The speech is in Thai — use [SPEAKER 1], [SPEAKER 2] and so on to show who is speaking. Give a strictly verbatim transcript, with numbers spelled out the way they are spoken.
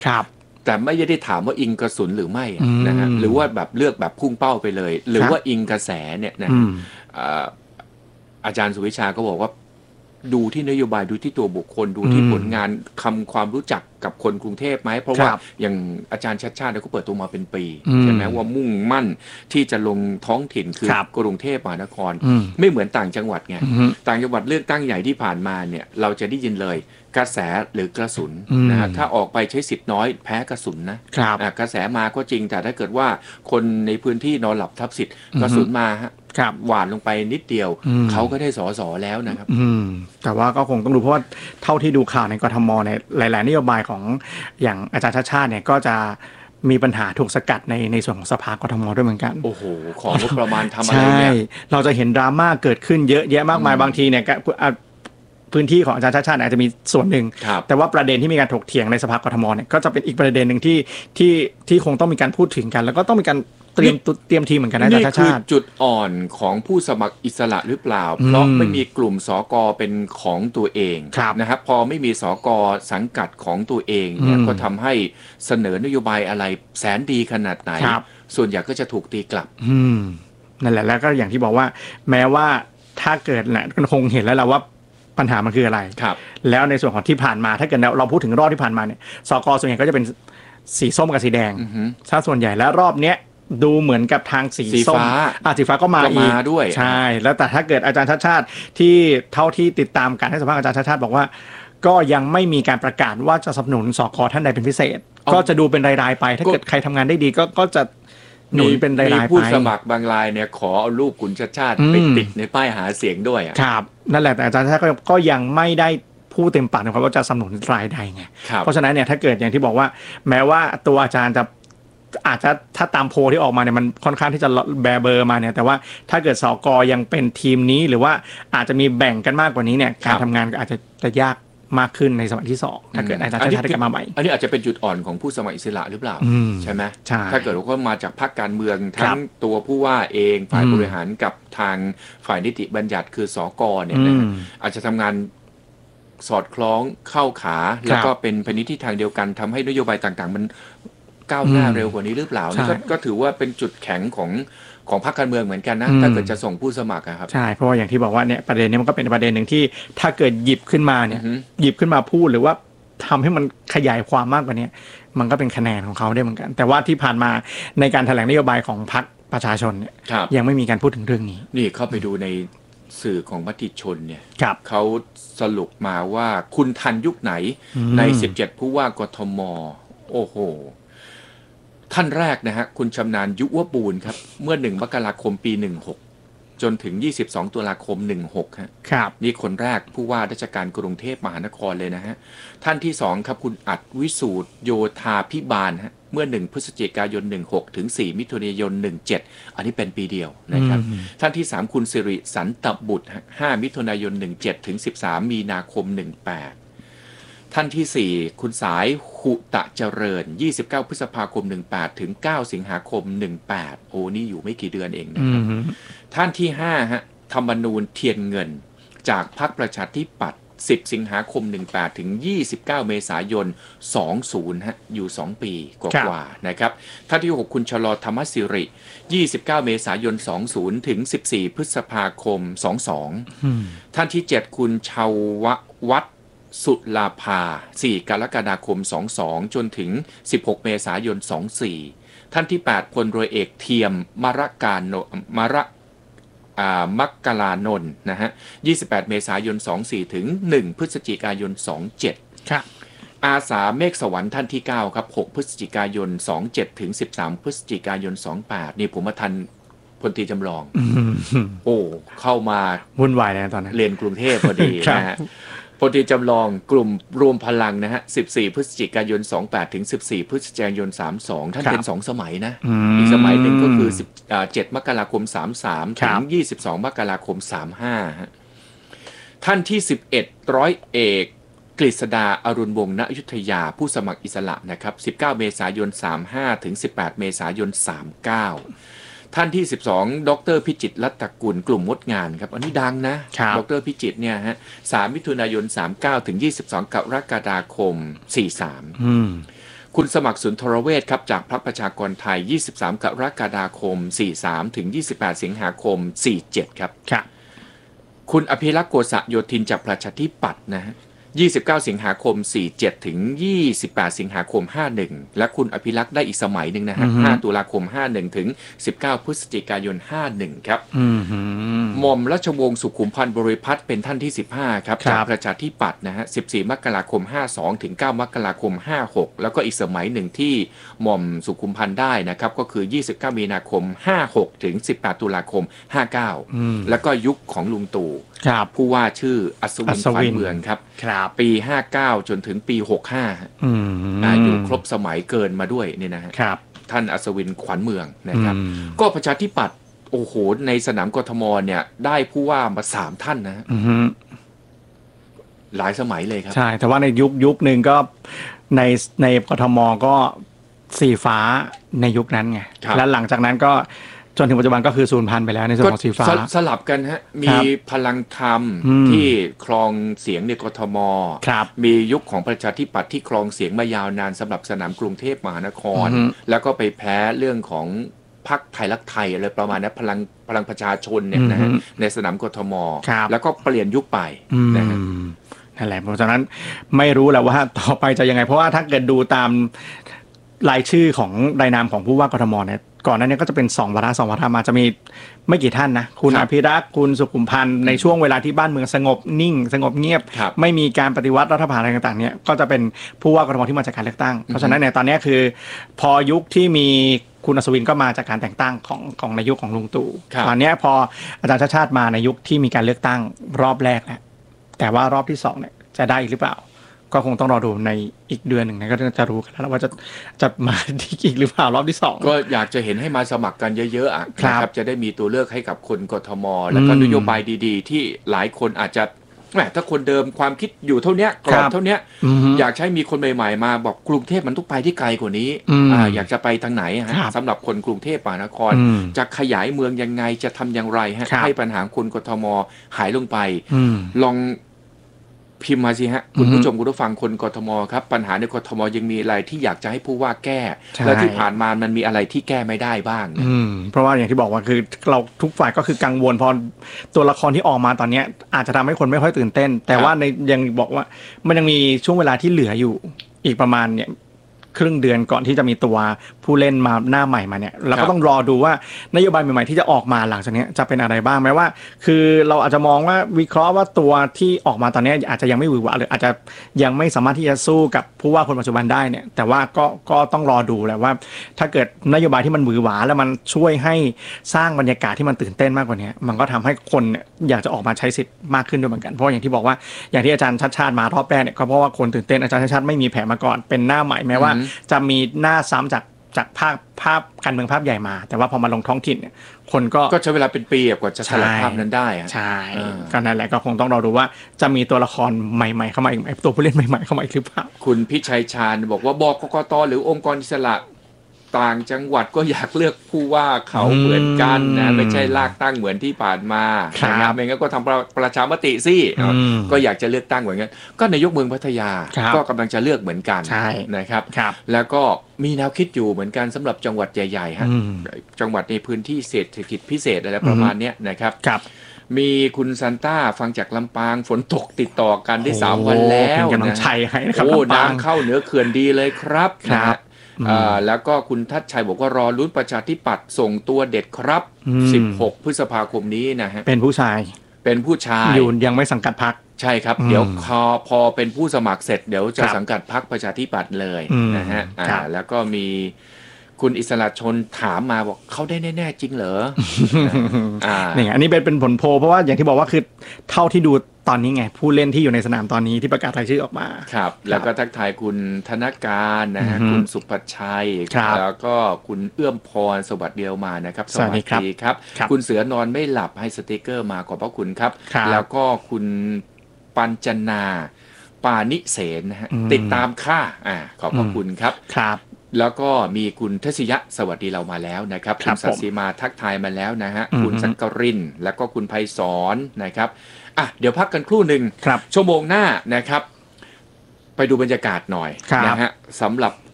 [SPEAKER 1] ครับ
[SPEAKER 2] แต่ไม่ได้ถามว่าอิงกระสุนหรือไม่นะฮะหรือว่าแบบเลือกแบบพุ่งเป้าไปเลยหรือว่าอิงกระแสเนี่ยนะอาจารย์สุวิชาก็บอกว่าดูที่นโยบายดูที่ตัวบุคคลดูที่ผลงานคำความรู้จักกับคนกรุงเทพไหมเพราะว่าอย่างอาจารย์ชัดชาติเขาเปิดตัวมาเป็นปีใช่ไหมว่ามุ่งมั่นที่จะลงท้องถิ่นคือกรุงเทพมหานครไม่เหมือนต่างจังหวัดไงต่างจังหวัดเลือกตั้งใหญ่ที่ผ่านมาเนี่ยเราจะได้ยินเลยกระแสหรือกระสุนนะฮะถ้าออกไปใช้สิทธิ์น้อยแพ้กระสุนนะกระแสมาก็จริงแต่ถ้าเกิดว่าคนในพื้นที่นอนหลับทับสิทธิ์กระสุนมาฮะหวานลงไปนิดเดียวเขาก็ได้สอสอแล้วนะครับ
[SPEAKER 1] แต่ว่าก็คงต้องดูเพราะว่าเท่าที่ดูข่าวในกทมในหลายๆนโยบายของอย่างอาจารย์ชาติชาติเนี่ยก็จะมีปัญหาถูกสกัดในในส่วนของสภากทมด้วยเหมือนกัน
[SPEAKER 2] โอ้โหของงบประมาณทำอะไรเนี่ย
[SPEAKER 1] เราจะเห็นดราม่าเกิดขึ้นเยอะแยะมากมายบางทีเนี่ยพื้นที่ของอาจารย์ชาติชาติอาจจะมีส่วนหนึ่งแต่ว่าประเด็นที่มีการถกเถียงในสภากทมเนี่ยก็จะเป็นอีกประเด็นหนึ่งที่ที่ที่คงต้องมีการพูดถึงกันแล้วก็ต้องมีการเตรียมเตรียมทีมเหมือนกันนะอาจารย์ชาติชาติ
[SPEAKER 2] นี่คือจุดอ่อนของผู้สมัครอิสระหรือเปล่าเพราะไม่มีกลุ่มสกเป็นของตัวเองนะครับพอไม่มีสกสังกัดของตัวเองเนี่ยก็ทำให้เสนอนโยบายอะไรแสนดีขนาดไหนส่วนใหญ่ก็จะถูกตีกลับ
[SPEAKER 1] นั่นแหละแล้วก็อย่างที่บอกว่าแม้ว่าถ้าเกิดแหละก็คงเห็นแล้วแหละว่าปัญหามันคืออะไรแล้วในส่วนของที่ผ่านมาถ้าเกิดเราพูดถึงรอบที่ผ่านมาเนี่ยสกส่วนใหญ่ก็จะเป็นสีส้มกับสีแดงถ้าส่วนใหญ่แล้วรอบเนี้ยดูเหมือนกับทางสีส้มอ่ะสีฟ้าก็มาอีก
[SPEAKER 2] ด้วย
[SPEAKER 1] ใช่แล้วแต่ถ้าเกิดอาจารย์ชาติชาติที่เท่าที่ติดตามการให้สัมภาษณ์อาจารย์ชาติชาติบอกว่าก็ยังไม่มีการประกาศว่าจะสนับสนุนสกท่านใดเป็นพิเศษก็จะดูเป็นรายๆไปถ้าเกิดใครทำงานได้ดีก็ก็จะหนุนเป็นรายๆไป
[SPEAKER 2] มีผู้สมัครบางรายเนี่ยขอเอารูปคุณชาติชาติไปติดในป้ายหาเสียงด้วย
[SPEAKER 1] ครับนั่นแหละแต่อาจารย์ชาติก็ยังไม่ได้พูดเต็มปากนะครับว่าจะสนับสนุนรายใดไงเพราะฉะนั้นเนี่ยถ้าเกิดอย่างที่บอกว่าแม้ว่าตัวอาจารย์จะอาจจะถ้าตามโพลที่ออกมาเนี่ยมันค่อนข้างที่จะแบเบอร์มาเนี่ยแต่ว่าถ้าเกิดสกยังเป็นทีมนี้หรือว่าอาจจะมีแบ่งกันมากกว่านี้เนี่ยการทำงานก็อาจจะจะยากมากขึ้นในสมัยที่สองถ้าเกิดอาจารย์ชาติชาติกลับมาใหม่
[SPEAKER 2] อันนี้อาจจะเป็นจุดอ่อนของผู้สมัครอิสระหรือเปล่าใช่ไหมถ้าเกิดว่ามาจากพรรคการเมืองทั้งตัวผู้ว่าเองฝ่ายบริหารกับทางฝ่ายนิติบัญญัติคือสกเนี่ยนะอาจจะทำงานสอดคล้องเข้าขาแล้วก็เป็นไปในทิศทางเดียวกันทำให้นโยบายต่างๆมันก้าวหน้าเร็วกว่านี้หรือเปล่านี่ก็ถือว่าเป็นจุดแข็งของของพรรคการเมืองเหมือนกันนะถ้าเกิดจะส่งผู้สมัครครับ
[SPEAKER 1] ใช่เพราะว่าอย่างที่บอกว่าเนี่ยประเด็นนี้มันก็เป็นประเด็นหนึ่งที่ถ้าเกิดหยิบขึ้นมาเนี่ยหยิบขึ้นมาพูดหรือว่าทำให้มันขยายความมากกว่านี้มันก็เป็นคะแนนของเขาได้เหมือนกันแต่ว่าที่ผ่านมาในการแถลงนโยบายของพรรคประชาชนเนี่ยยังไม่มีการพูดถึงเรื่องนี้
[SPEAKER 2] นี่เข้าไปดูในสื่อของมติชนเนี่ยเขาสรุปมาว่าคุณทันยุคไหนในสิบเจ็ดผู้ว่ากทมโอ้โหท่านแรกนะฮะคุณชำนาญยุวบูรณ์ครับเมื่อหนึ่งมกราคมปีสิบหกจนถึงยี่สิบสองตุลาคมสิบหกฮะ
[SPEAKER 1] ครับ
[SPEAKER 2] นี่คนแรกผู้ว่าราชการกรุงเทพมหานครเลยนะฮะท่านที่สองครับคุณอัดวิสูตรโยธาพิบาลฮะเมื่อหนึ่งพฤศจิกายนสิบหกถึงสี่มิถุนายนสิบเจ็ดอันนี้เป็นปีเดียวนะครับท่านที่สามคุณสิริสันตบุตรห้ามิถุนายนสิบเจ็ดถึงสิบสามมีนาคมสิบแปดท่านที่สี่คุณสายหุตะเจริญยี่สิบเก้าพฤษภาคมสิบแปดถึงเก้าสิงหาคมสิบแปดโอ้นี่อยู่ไม่กี่เดือนเองนะครับท่านที่ห้าฮะธรรมนูญเทียนเงินจากพรรคประชาธิปัตย์สิบสิงหาคมสิบแปดถึงยี่สิบเก้าเมษายนยี่สิบฮะอยู่สองปีกว่าๆนะครับท่านที่หกคุณชลอธรรมสิริยี่สิบเก้าเมษายนยี่สิบถึงสิบสี่พฤษภาคมยี่สิบสองท่านที่เจ็ดคุณชาววัฒน์สุลาภาสี่กรกฎาคมยี่สิบสองจนถึงสิบหกเมษายนยี่สิบสี่ท่านที่แปดพลเรือเอกเทียมมรการโนมระมักกลานนท์นะฮะยี่สิบแปดเมษายนยี่สิบสี่ถึงหนึ่งพฤศจิกายนยี่สิบเจ็ด
[SPEAKER 1] ครับ
[SPEAKER 2] อาสาเมฆสวรรค์ท่านที่เก้าครับหกพฤศจิกายนยี่สิบเจ็ดถึงสิบสามพฤศจิกายนยี่สิบแปดนี่ผมมาทันพลตรีจำลองโอ้เข้ามา
[SPEAKER 1] วุ่นวายเลยตอนนั้น
[SPEAKER 2] เรียนกรุงเทพพอดีนะฮะพลตรีจำลองกลุ่มรวมพลังนะฮะสิบสี่พฤศจิกายนยี่สิบแปดถึงสิบสี่พฤศจิกายนสามสิบสองท่านเป็นสองสมัยนะอีกสมัยหนึ่งก็คือสิบเจ็ดมกราคมสามสิบสามถึงยี่สิบสองมกราคมสามสิบห้าฮะท่านที่สิบเอ็ดร้อยเอกกฤษดาอรุณวงศ์ณอยุธยาผู้สมัครอิสระนะครับสิบเก้าเมษายนสามสิบห้าถึงสิบแปดเมษายนสามสิบเก้าท่านที่สิบสองดรพิจิตรรัตนกุลกลุ่มมดงานครับอันนี้ดังนะดรพิจิตรเนี่ยฮะสามมิถุนายนสามสิบเก้าถึงยี่สิบสองกรกฎาคมสี่สิบสามคุณสมัครสุนทรเวชครับจากพรรคประชากรไทยยี่สิบสามกรกฎาคมสี่สามถึงยี่สิบแปดสิงหาคมสี่เจ็ดครับ
[SPEAKER 1] ครับ
[SPEAKER 2] คุณอภิรักษ์โกษโยธินจากประชาธิปัตย์นะฮะยี่สิบเก้าสิงหาคมสี่เจ็ดถึงยี่สิบแปดสิงหาคมห้าสิบเอ็ดและคุณอภิรักษ์ได้อีกสมัยหนึ่งนะฮะห้าตุลาคมห้าสิบเอ็ดถึงสิบเก้าพฤศจิกายนห้าสิบเอ็ดครับหม่อมราชวงศ์สุขุมพันธ์บริพัตรเป็นท่านที่สิบห้าครับจากประชาธิปัตย์นะฮะสิบสี่มกราคมห้าสิบสองถึงเก้ามกราคมห้าสิบหกแล้วก็อีกสมัยหนึ่งที่หม่อมสุขุมพันธ์ได้นะครับก็คือยี่สิบเก้ามีนาคมห้าสิบหกถึงสิบแปดตุลาคมห้าสิบเก้าแล้วก็ยุคของลุงตู่ผู้ว่าชื่ออัศวินขวัญเมืองครับปีห้าสิบเก้าจนถึงปีหกสิบห้าอืมอยู่ครบสมัยเกินมาด้วยเนี่ยนะฮะท่านอัศวินขวัญเมืองนะครับก็ประชาธิปัตย์โอ้โหในสนามกทมเนี่ยได้ผู้ว่ามาสามท่านนะหลายสมัยเลยครับ
[SPEAKER 1] ใช่แต่ว่าในยุคยุคหนึ่งก็ในในกทมก็สีฟ้าในยุคนั้นไงและหลังจากนั้นก็จนถึงปัจจุบันก็คือสูญพันธุ์ไปแล้วในส่วนของสีฟ้า
[SPEAKER 2] สลับกันฮะมีพลังธรรมที่ครองเสียงในกทมมียุคของประชาธิปัตย์ที่ครองเสียงมายาวนานสำหรับสนามกรุงเทพมหานครแล้วก็ไปแพ้เรื่องของพรรคไทยรักไทยอะไรประมาณนั้นพลังพลังประชาชนเนี่ยนะฮะในสนามกทมแล้วก็เปลี่ยนยุคไปนะฮะ
[SPEAKER 1] นั่นแหละเพราะฉะนั้นไม่รู้แหละว่าต่อไปจะยังไงเพราะว่าถ้าเกิดดูตามรายชื่อของรายนามของผู้ว่ากทมเนี่ยก่อนหน้านี้ก็จะเป็นสองวาระสองวาระมาจะมีไม่กี่ท่านนะคุณอภิรักษ์คุณสุขุมพันธ์ในช่วงเวลาที่บ้านเมืองสงบนิ่งสงบเงียบไม่มีการปฏิวัติรัฐประหารอะไรต่างๆเนี่ยก็จะเป็นผู้ว่ากทมที่มาจากการเลือกตั้งเพราะฉะนั้นเนี่ยตอนนี้คือพอยุคที่มีคุณอัศวินก็มาจากการแต่งตั้งของของในยุคของลุงตู่ตอนนี้พออาจารย์ชาติชาติมาในยุคที่มีการเลือกตั้งรอบแรกแล้วแต่ว่ารอบที่สองเนี่ยจะได้หรือเปล่าก็คงต้องรอดูในอีกเดือนหนึ่งนะก็จะรู้กันแล้วว่าจะจะมาอีกหรือเปล่ารอบที่สอง
[SPEAKER 2] ก็อยากจะเห็นให้มาสมัครกันเยอะๆอ่ะนะครับจะได้มีตัวเลือกให้กับคนกทมแล้วก็นโยบายดีๆที่หลายคนอาจจะแหมถ้าคนเดิมความคิดอยู่เท่านี้กรอบเท่านี้อยากใช้มีคนใหม่ๆมาบอกกรุงเทพมันต้องไปที่ไกลกว่านี้อ่าอยากจะไปทางไหนฮะสำหรับคนกรุงเทพมหานครจะขยายเมืองยังไงจะทำอย่างไรฮะให้ปัญหาคนกทมหายลงไปลองพิมพ์มาสิฮะคุณผู้ชมคุณผู้ฟังคนกทมครับปัญหาในกทมยังมีอะไรที่อยากจะให้ผู้ว่าแก้และที่ผ่านมามันมีอะไรที่แก้ไม่ได้บ้าง
[SPEAKER 1] อืมเพราะว่าอย่างที่บอกว่าคือเราทุกฝ่ายก็คือกังวลพอตัวละครที่ออกมาตอนนี้อาจจะทำให้คนไม่ค่อยตื่นเต้นแต่ว่าในยังบอกว่ามันยังมีช่วงเวลาที่เหลืออยู่อีกประมาณเนี่ยครึ่งเดือนก่อนที่จะมีตัวผู้เล่นมาหน้าใหม่มาเนี่ยเราก็ต้องรอดูว่านโยบายใหม่ๆที่จะออกมาหลังจากนี้จะเป็นอะไรบ้างแม้ว่าคือเราอาจจะมองว่าวิเคราะห์ว่าตัวที่ออกมาตอนนี้อาจจะยังไม่หวือหวาหรืออาจจะยังไม่สามารถที่จะสู้กับผู้ว่าคนปัจจุบันได้เนี่ยแต่ว่าก็ก็ต้องรอดูแหละว่าถ้าเกิดนโยบายที่มันหวือหวาแล้วมันช่วยให้สร้างบรรยากาศที่มันตื่นเต้นมากกว่านี้มันก็ทำให้คนอยากจะออกมาใช้สิทธิ์มากขึ้นด้วยเหมือนกันเพราะอย่างที่บอกว่าอย่างที่อาจารย์ชัดชาติมารอบแรกเนี่ยก็เพราะว่าคนตื่นเต้นอาจารย์ชัดชาติไม่มีแผนมาก่อนเป็นหน้าใหม่แม้ว่าจะมีหน้าซ้ำจากจากภาพภาพการเมืองภาพใหญ่มาแต่ว่าพอมาลงท้องถิ่นเนี่ยคนก็
[SPEAKER 2] ก็ใช้เวลาเป็นปีกว่าจะสลัดภาพนั้นได้
[SPEAKER 1] ใช่ก็นั่นแหละก็คงต้องรอดูว่าจะมีตัวละครใหม่ๆเข้ามาอีกไหมตัวผู้เล่นใหม่ๆเข้ามาอีกหรือเปล่า
[SPEAKER 2] คุณพิชัยชาญบอกว่าบอกกกตหรือองค์กรอิสระต่างจังหวัดก็อยากเลือกผู้ว่าเขาเหมือนกันนะไม่ใช่ลากตั้งเหมือนที่ผ่านมานะครับไม่งั้นก็ทำประประชามติสิก็อยากจะเลือกตั้งเหมือนกันก็นายกเมืองพัทยาก็กำลังจะเลือกเหมือนกันนะครับแล้วก็มีแนวคิดอยู่เหมือนกันสำหรับจังหวัดใหญ่ๆฮะจังหวัดในพื้นที่เศรษฐกิจพิเศษอะไรประมาณนี้นะครับมีคุณซันต้าฟังจากลำปางฝนตกติดต่อกันได้สามวันแล้ว
[SPEAKER 1] เป็นกำลังใจให้นะครับ
[SPEAKER 2] โอ้น้ำเข้าเหนือเขื่อนดีเลยครับนะแล้วก็คุณทัชชัยบอกว่ารอลุ้นประชาธิปัตย์ส่งตัวเด็ดครับสิบหกพฤษภาคมนี้นะฮะ
[SPEAKER 1] เป็นผู้ชาย
[SPEAKER 2] เป็นผู้ชาย
[SPEAKER 1] อยู่ยังไม่สังกัดพรรค
[SPEAKER 2] ใช่ครับเดี๋ยวพอพอเป็นผู้สมัครเสร็จเดี๋ยวจะสังกัดพรรคประชาธิปัตย์เลยนะฮะแล้วก็มีคุณอิสระชนถามมาบอกเขาได้แน่ๆจริงเหรอ
[SPEAKER 1] นี่ไงอันนี้เป็นเป็นผลโพลเพราะว่าอย่างที่บอกว่าคือเท่าที่ดูตอนนี้ไงผู้เล่นที่อยู่ในสนามตอนนี้ที่ประกาศรายชื่อออกมา
[SPEAKER 2] ครับแล้วก็ทักทายคุณธนการนะฮะคุณสุภชัยแล้วก็คุณเอื้อมพรสวัสดิ์เดียวมานะครับ
[SPEAKER 1] สวัสดี
[SPEAKER 2] ครับคุณเสือนอนไม่หลับให้สติกเกอร์มาขอบพระคุณครับแล้วก็คุณปัญจนาปานิเสนนะฮะติดตามค่าอ่าขอบพระคุณครับ
[SPEAKER 1] ครับ
[SPEAKER 2] แล้วก็มีคุณทศยะสวัสดีเรามาแล้วนะครับคุณศศิมาทักทายมาแล้วนะฮะคุณสักกรินแล้วก็คุณไพศรนะครับอ่ะเดี๋ยวพักกันครู่หนึ่งชั่วโมงหน้านะครับไปดูบรรยากาศหน่อยนะฮะสำหรับ